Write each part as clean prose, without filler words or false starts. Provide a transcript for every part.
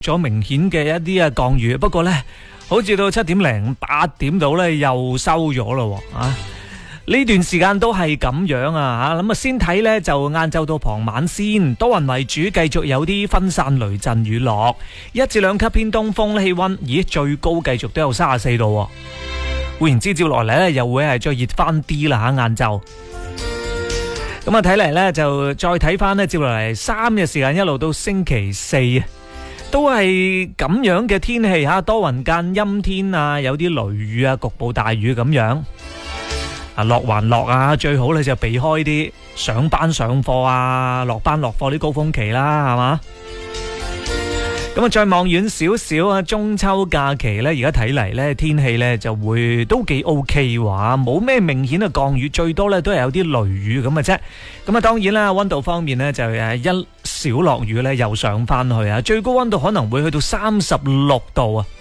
咗明顯嘅一啲降雨，不過呢，好似到7點零8點到呢，又收咗咯啊！呢段時間都係咁樣啊吓，咁先睇呢，就晏晝到傍晚先，多雲為主，繼續有啲分散雷陣雨落，1至2級偏東風，氣溫最高繼續都有34度。換言之，接落嚟呢，又會係再熱翻啲啦吓，晏晝。咁啊睇嚟呢，就再睇翻呢，接落嚟3日時間一路到星期4。都係咁樣嘅天氣吓，多雲間陰天啊，有啲雷雨啊，局部大雨咁樣。落還落啊，最好你就避開啲上班上課啊，落班落課啲高峰期啦，係嘛？咁啊，再望遠少少啊，中秋假期呢，而家睇嚟呢，天氣呢就會都幾 OK 話，冇咩明顯嘅降雨，最多呢都係有啲雷雨咁嘅啫。咁啊，當然啦，溫度方面呢，就一小落雨呢又上翻去啊，最高溫度可能會去到36度啊。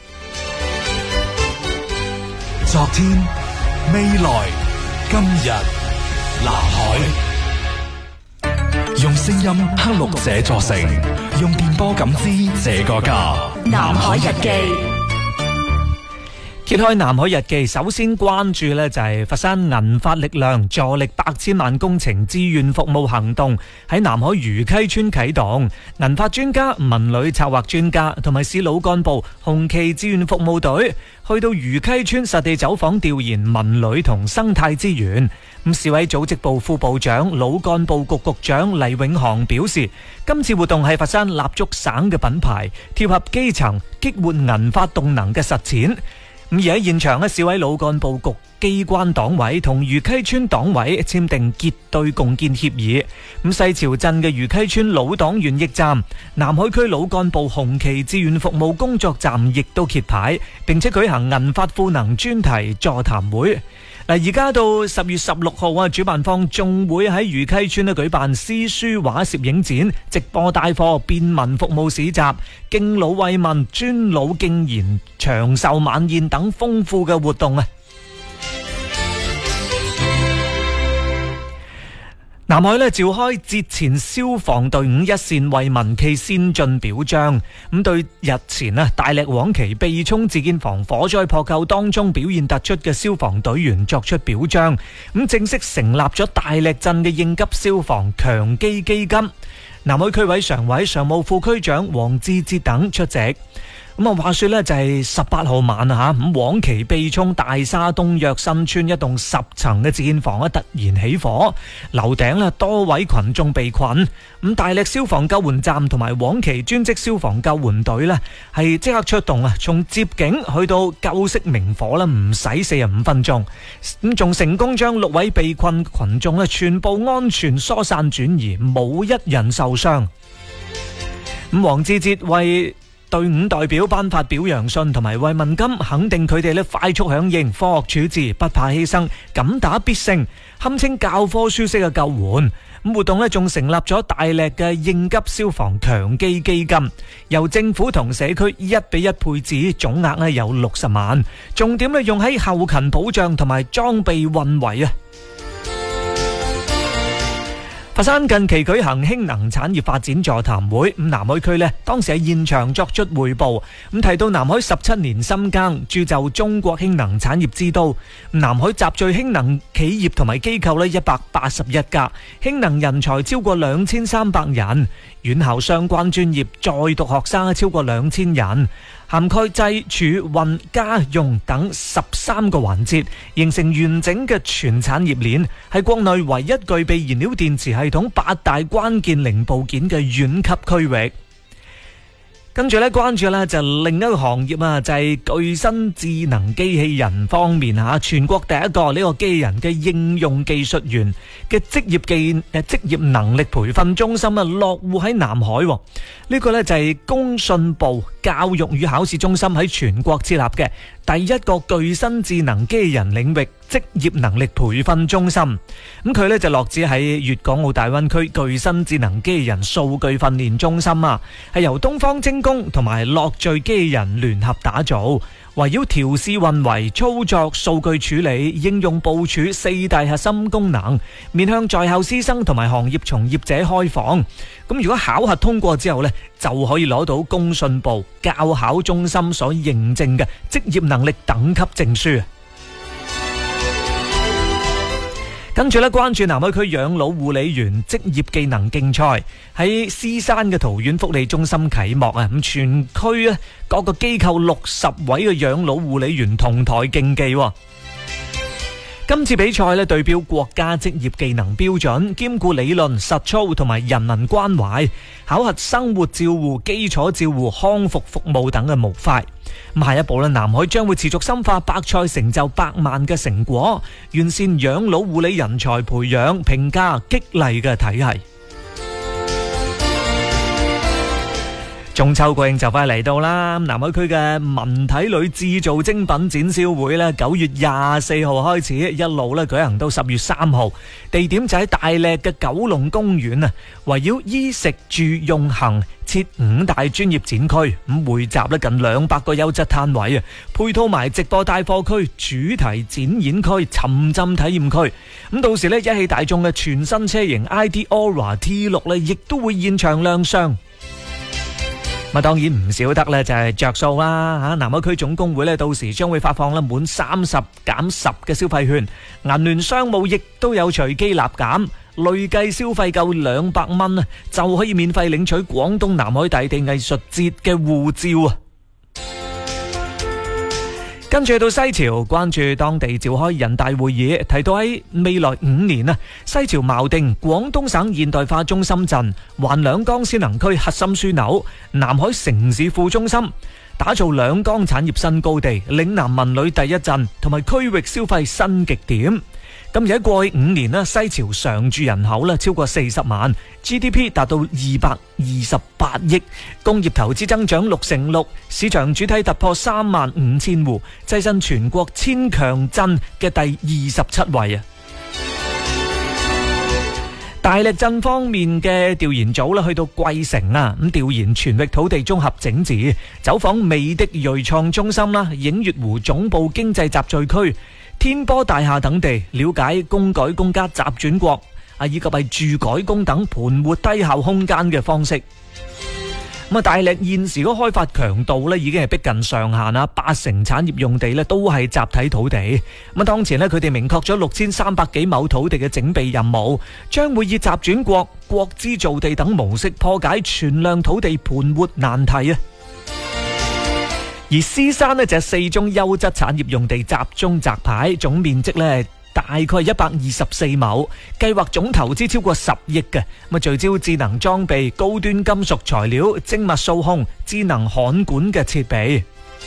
昨天、未來、今日，南海。用聲音刻錄這座城，用電波感知這個家。 南海日記。 揭開南海日記，首先關注呢就係佛山銀發力量助力8,000萬工程志願服務行動喺南海漁溪村啟動，銀發專家、文旅策劃專家同埋市老幹部紅旗志願服務隊去到漁溪村實地走訪調研文旅同生態資源。市委組織部副部長、老幹部局局長黎永航表示，今次活動係佛山蠟燭省嘅品牌，貼合基層激活銀發動能嘅實踐。而喺現場，市委老幹部局機關黨委同漁溪村黨委簽訂結對共建協議。西樵鎮嘅漁溪村老黨員驛站、南海區老幹部紅旗志願服務工作站亦都揭牌，並且舉行銀發賦能專題座談會。而家到10月16號啊，主辦方仲會喺漁溪村舉辦詩書畫攝影展、直播帶貨、便民服務市集、敬老慰問、尊老敬賢、長壽晚宴等豐富嘅活動啊！南海召開節前消防隊伍一線為民企先進表彰，對日前大瀝黃岐避衝自建房火災撲救當中表現突出嘅消防隊員作出表彰，正式成立咗大瀝鎮嘅應急消防強基基金。南海區委常委、常務副區長黃志哲等出席。話說呢就係18號晚啊，黃岐避衝大沙東約新村一棟10層嘅自建房突然起火，樓頂多位群眾被困。大瀝消防救援站同埋黃岐專職消防救援隊係即刻出動啊，從接警去到救熄明火唔使45分鐘，仲成功將6位被困群眾全部安全疏散轉移，冇一人受傷。黃志哲為隊伍代表頒發表揚信同埋慰問金，肯定佢哋快速響應、科學處置、不怕犧牲、敢打必勝，堪稱教科書式嘅救援。活動仲成立咗大瀝嘅應急消防強基基金，由政府同社區1比1配置，總額有60萬，重點用喺後勤保障同埋裝備運維啊！佛山近期舉行氫能產業發展座談會，南海區當時喺現場作出匯報，提到南海17年深耕，鑄就中國氫能產業之都。南海集聚氫能企業同埋機構181家，氫能人才超過2300人，院校相關專業在讀學生超過2000人。涵蓋製、儲、運、家用等13個環節，形成完整嘅全產業鏈，係國內唯一具備燃料電池系統8大關鍵零部件嘅縣級區域。跟住關注就另一個行業啊，就係具身智能機器人方面吓，全國第一個呢個機器人嘅應用技術員嘅職業能力培訓中心落戶喺南海。呢個就係工信部教育與考試中心喺全國設立嘅第一個具身智能機器人領域職業能力培訓中心。咁佢呢就落址喺粵港澳大灣區具新智能機器人數據訓練中心啊，係由東方精工同埋樂聚機器人聯合打造，圍繞調試運維、操作、數據處理、應用部署4大核心功能，面向在校師生同埋行業從業者開放。咁如果考核通過之後呢，就可以攞到工信部教考中心所認證嘅職業能力等級證書。跟住咧，關注南海區養老護理員職業技能競賽喺獅山嘅桃園福利中心啟幕啊！咁全區咧各個機構60位嘅養老護理員同台競技。今次比賽咧對標國家職業技能標準，兼顧理論、實操同埋人文關懷，考核生活照護、基礎照護、康復服務等嘅模塊。咁下一步咧，南海將會持續深化百賽成就百萬嘅成果，完善養老護理人才培養、評價、激勵嘅體系。中秋國慶就快嚟到啦！南海區嘅文體旅製造精品展銷會咧，9月24號開始，一路咧舉行到10月3號，地點就喺大瀝嘅九龍公園啊，圍繞衣食住用行設5大專業展區，咁匯集咧近200個優質攤位啊，配套埋直播帶貨區、主題展演區、沉浸體驗區。咁到時咧，一汽大眾嘅全新車型 ID Aura T6咧，亦都會現場亮相。當然唔少得咧，就係着數啦嚇！南海區總工會咧，到時將會發放咧滿30減10嘅消費券，銀聯商務亦都有隨機立減，累計消費夠200蚊啊，就可以免費領取廣東南海大地藝術節嘅護照啊！跟住到西樵，關注當地召開人大會議，提到喺未來5年啊，西樵錨定廣東省現代化中心鎮、環兩江先能區核心樞紐、南海城市副中心，打造兩江產業新高地、嶺南文旅第一鎮同埋區域消費新極點。咁而喺過去5年咧，西樵常住人口咧超過40萬 ，GDP 達到228億，工業投資增長6%，市場主體突破35000戶，躋身全國千強鎮嘅第27位啊！大瀝鎮方面嘅調研組咧，去到桂城啊，咁調研全域土地綜合整治，走訪美的銳創中心啦、映月湖總部經濟集聚區、天波大廈等地，了解公改公家集轉國以及係住改工等盤活低效空間嘅方式。咁大瀝現時嗰開發強度咧已經係逼近上限啦，80%產業用地咧都係集體土地。咁當前咧佢哋明確咗6300幾畝土地嘅整備任務，將會以集轉國、國資造地等模式破解存量土地盤活難題啊！而獅山呢，就係4宗優質產業用地集中摘牌，總面積呢大概124畝，計劃總投資超過10億嘅，聚焦智能裝備、高端金屬材料、精密數控、智能焊管嘅設備。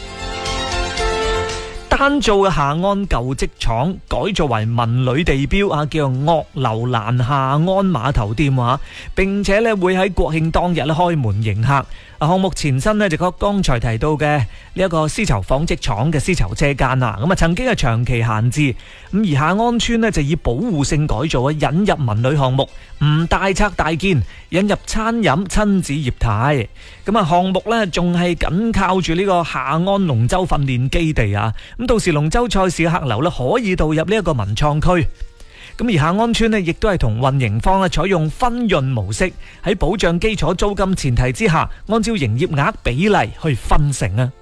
單造嘅下安舊織廠改造為文旅地標啊，叫做岳樓蘭下安碼頭店啊，並且咧會喺國慶當日咧開門迎客。項目前身呢，就剛才提到嘅呢一個絲綢紡織廠嘅絲綢車間啊，咁啊曾經係長期閒置，咁而下安村呢，就以保護性改造啊，引入文旅項目，唔大拆大建，引入餐飲親子業態。咁啊項目呢，仲係緊靠住呢個下安龍舟訓練基地啊，咁到時龍舟賽事嘅客流呢，可以導入呢一個文創區。咁而下安村呢，亦都係同運營方咧採用分潤模式，喺保障基礎租金前提之下，按照營業額比例去分成啊。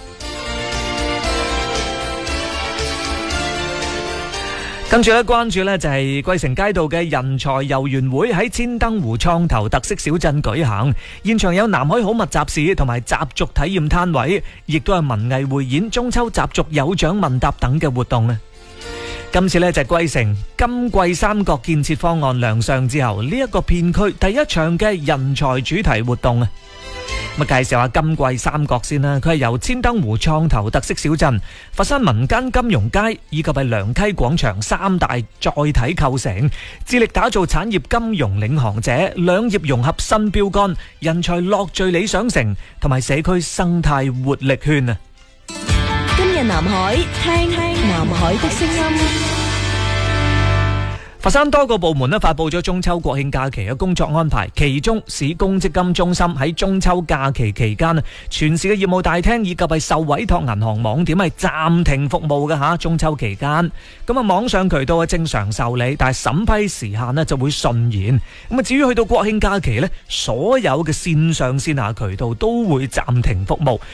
跟住咧，關注呢就係桂城街道嘅人才遊園會喺千燈湖創投特色小鎮舉行，現場有南海好物集市同埋習俗體驗攤位，亦都係文藝匯演、中秋習俗有獎問答等嘅活動啊。今次呢就係桂城金桂三角建設方案亮相之後，呢一個片區第一場嘅人才主題活動啊！咁介紹下金桂三角先啦，佢係由千燈湖創投特色小鎮、佛山民間金融街以及係良溪廣場3大載體構成，致力打造產業金融領航者、兩業融合新標杆、人才樂聚理想城同埋社區生態活力圈啊！ 今日南海，聽南海的聲音。 佛山多個部門咧發佈咗中秋國慶假期嘅工作安排，其中市公積金中心喺中秋假期期間全市嘅業務大廳以及係受委託銀行網點係暫停服務嘅吓。中秋期間咁網上渠道正常受理，但係審批時限就會順延。咁至於去到國慶假期呢，所有嘅線上線下渠道都會暫停服務，